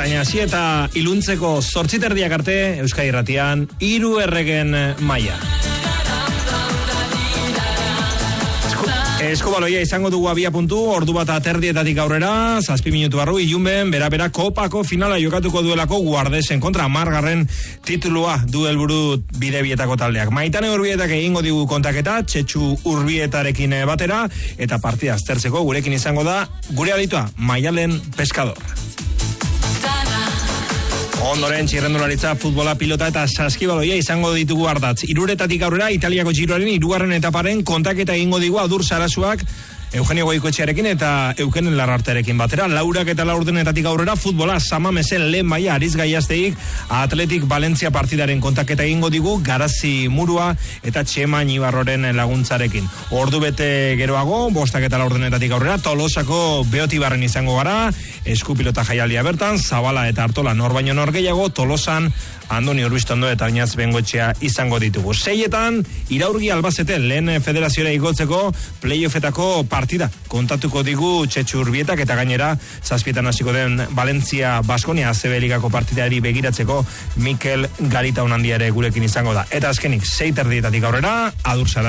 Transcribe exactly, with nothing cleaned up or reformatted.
Baina hasi eta iluntzeko zortziterdiak arte Euskadi Irratian hiru erregen maila. Eskubaloia izango dugu abia puntu, ordu bat aterdietatik aurrera, zazpi minutu barru, ilunben, bera-bera kopako finala jokatuko duelako Guardesen kontra amargarren titulua du helburu bidebietako taldeak. Maitane Urbietak egingo digu kontaketa, Txetxu Urbietarekin batera, eta partida aztertzeko gurekin izango da, gure aditua, Maialen Pescador. Ondoren txirrendularitza, futbola, pilota eta saskibaloia izango ditugu ardatz. Hiruretatik aurrera, Italiako Giroaren hirugarren etaparen kontaketa egingo digu Adur Sarasuak Eugenio Goikoetxearekin eta Eukenen Larrartearekin batera. Laurak eta laurdenetatik aurrera, futbola, Samamesen lehen maila Ariz Gaiazteik Atletik Valentzia partidaren kontaketa egingo digu Garazi Murua eta Txema Nibarroren laguntzarekin. Ordu bete geroago, bostak eta laurdenetatik aurrera, Tolosako Beotibarren izango gara, eskupilota jaialdia bertan, Zabala eta Artola nor baino nor gehiago, Tolosan Andoni Urbistondo eta Oinaz Bengoetxea izango ditugu. Seietan, Iraurgi Albazete lehen federaziora igotzeko playoffetako partida kontatuko digu Txetxu Urbietak eta gainera zazpietan hasiko den Valentzia Baskonia A C B ligako partidari begiratzeko Mikel Garita Unandiare gurekin izango da. Eta azkenik, sei terdietatik aurrera, Adur Sarasuak